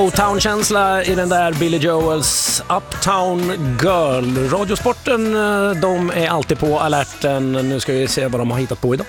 Town-känsla i den där Billy Joels Uptown Girl. Radiosporten, de är alltid på alerten. Nu ska vi se vad de har hittat på idag.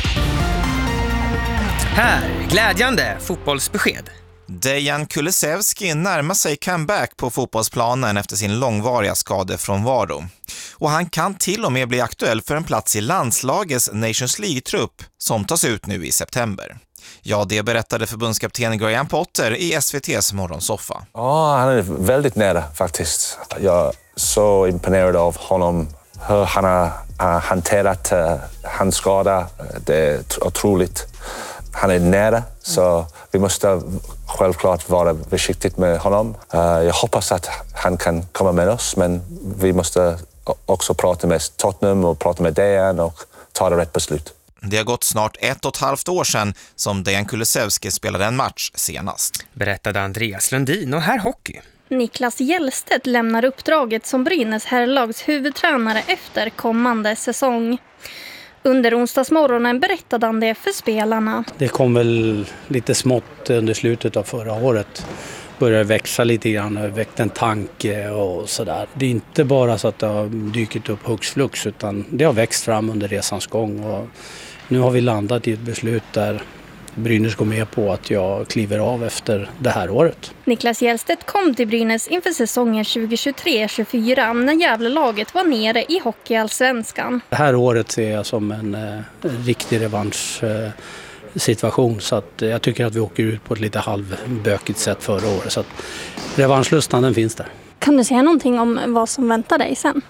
Här, glädjande fotbollsbesked. Dejan Kulusevski närmar sig comeback på fotbollsplanen efter sin långvariga skadefrånvaro. Och han kan till och med bli aktuell för en plats i landslagets Nations League-trupp som tas ut nu i september. Ja, det berättade förbundskapten Graham Potter i SVT:s morgonsoffa. Ja, han är väldigt nära faktiskt. Jag är så imponerad av honom. Hur han har hanterat hans skada. Det är otroligt. Han är nära, så vi måste självklart vara försiktigt med honom. Jag hoppas att han kan komma med oss, men vi måste också prata med Tottenham och prata med Dejan och ta det rätt beslut. Det har gått snart 1,5 år sedan som Dejan Kulusevski spelade en match senast. Berättade Andreas Lundin, och här hockey. Niklas Hjellstedt lämnar uppdraget som Brynäs herrlags huvudtränare efter kommande säsong. Under onsdagsmorgonen berättade han det för spelarna. Det kom väl lite smått under slutet av förra året. Började växa lite grann, väckte en tanke och sådär. Det är inte bara så att det har dykt upp hux flux, utan det har växt fram under resans gång. Och nu har vi landat i ett beslut där Brynäs går med på att jag kliver av efter det här året. Niklas Hjellstedt kom till Brynäs inför säsongen 2023-24 när Gävlelaget var nere i hockeyallsvenskan. Det här året ser jag som en riktig revanschsituation, så att jag tycker att vi åker ut på ett lite halvbökigt sätt förra året. Så att revanschlustan, den finns där. Kan du säga någonting om vad som väntar dig sen?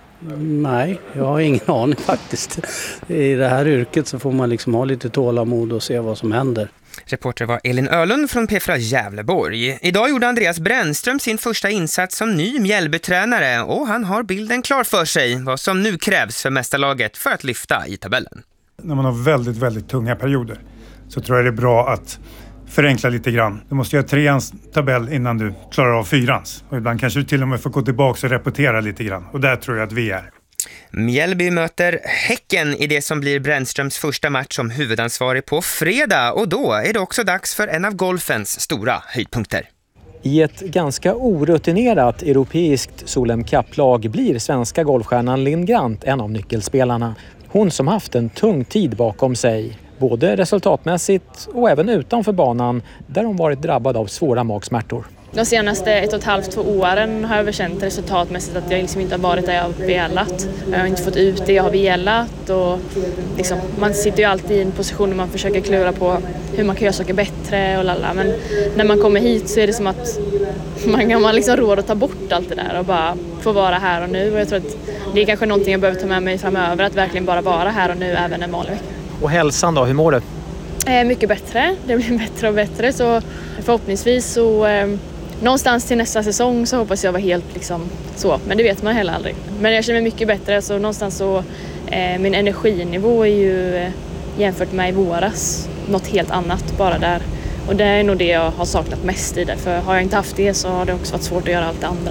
Nej, jag har ingen aning faktiskt. I det här yrket så får man liksom ha lite tålamod och se vad som händer. Reporter var Elin Öhlund från P4 Gävleborg. Idag gjorde Andreas Brännström sin första insats som ny Mjällbytränare, och han har bilden klar för sig vad som nu krävs för mästarlaget för att lyfta i tabellen. När man har väldigt, väldigt tunga perioder så tror jag det är bra att förenkla lite grann. Du måste göra 3ans tabell innan du klarar av 4ans. Och ibland kanske du till och med får gå tillbaka och repetera lite grann. Och där tror jag att vi är. Mjällby möter Häcken i det som blir Brännströms första match som huvudansvarig på fredag. Och då är det också dags för en av golfens stora höjdpunkter. I ett ganska orutinerat europeiskt Solheim Cup-lag blir svenska golfstjärnan Linn Grant en av nyckelspelarna. Hon som haft en tung tid bakom sig, både resultatmässigt och även utanför banan, där hon varit drabbad av svåra magsmärtor. De senaste 1,5-2 åren har jag känt resultatmässigt att jag liksom inte har varit där jag har velat. Jag har inte fått ut det jag har velat. Och liksom, man sitter ju alltid i en position där man försöker klura på hur man kan göra saker bättre och lalla. Men när man kommer hit så är det som att man kan liksom råd att ta bort allt det där och bara få vara här och nu. Och jag tror att det är kanske någonting jag behöver ta med mig framöver, att verkligen bara vara här och nu även en vanlig vecka. Och hälsan då, hur mår du? Mycket bättre. Det blir bättre och bättre, så förhoppningsvis så någonstans till nästa säsong så hoppas jag vara helt liksom så, men det vet man heller aldrig. Men jag känner mig mycket bättre, så någonstans så min energinivå är ju jämfört med i våras något helt annat bara där. Och det är nog det jag har saknat mest i det, för har jag inte haft det så har det också varit svårt att göra allt det andra.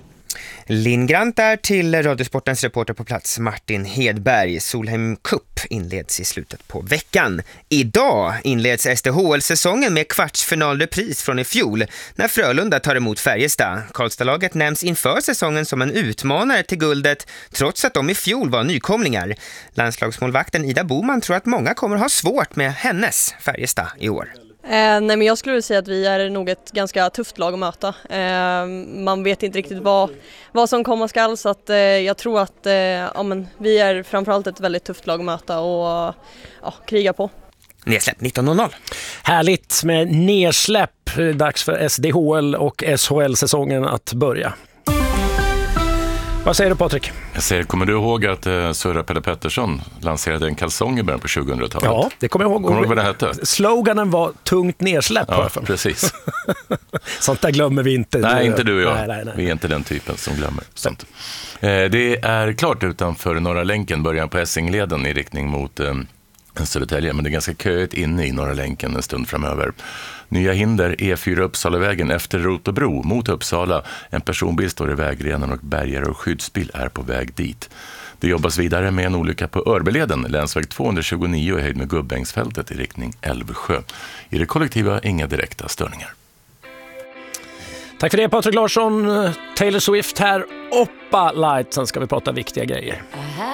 Linn Grant är till Radiosportens reporter på plats Martin Hedberg. Solheim Cup inleds i slutet på veckan. Idag inleds SDHL-säsongen med kvartsfinalrepris från i fjol när Frölunda tar emot Färjestad. Karlstadlaget nämns inför säsongen som en utmanare till guldet, trots att de i fjol var nykomlingar. Landslagsmålvakten Ida Boman tror att många kommer ha svårt med hennes Färjestad i år. Nej, men jag skulle säga att vi är nog ett ganska tufft lag att möta. Man vet inte riktigt vad som komma skall, så att jag tror att vi är framförallt ett väldigt tufft lag att möta och kriga på. Nedsläpp 19.00. Härligt med nedsläpp. Dags för SDHL och SHL-säsongen att börja. Vad säger du, Patrik? Jag säger, kommer du ihåg att Sörra Pelle Pettersson lanserade en kalsong i början på 2000-talet? Ja, det kommer jag ihåg. Kommer du ihåg vad det hette? Sloganen var tungt nedsläpp. Ja, precis. Sånt där glömmer vi inte. Nej, inte du och jag. Nej. Vi är inte den typen som glömmer sånt. Det är klart utanför Norra länken, början på Essingleden i riktning mot Södertälje, men det är ganska köigt inne i Norra länken en stund framöver. Nya hinder, E4 Uppsalavägen efter Rotebro mot Uppsala. En personbil står i vägrenen och bärgare och skyddsbil är på väg dit. Det jobbas vidare med en olycka på Örbeleden, länsväg 229 i höjd med Gubbängsfältet i riktning Älvsjö. I det kollektiva inga direkta störningar. Tack för det Patrik Larsson. Taylor Swift här, Oppa Light. Sen ska vi prata viktiga grejer.